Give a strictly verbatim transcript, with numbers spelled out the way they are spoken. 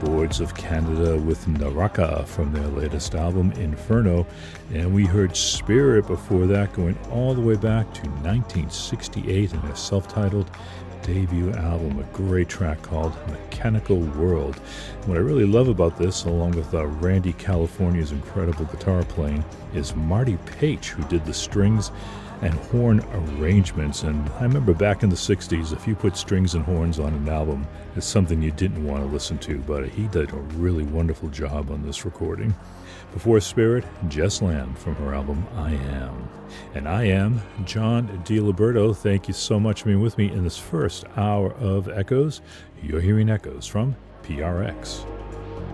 Boards of Canada with Naraka from their latest album, Inferno. And we heard Spirit before that, going all the way back to nineteen sixty-eight in their self-titled debut album, a great track called Mechanical World. What I really love about this, along with uh, Randy California's incredible guitar playing, is Marty Paich, who did the strings and horn arrangements. And I remember back in the sixties, if you put strings and horns on an album, it's something you didn't want to listen to, but he did a really wonderful job on this recording. Before Spirit, Jess Lamb from her album I Am. And I am John DiLiberto. Thank you so much for being with me in this first hour of Echoes. You're hearing Echoes from P R X.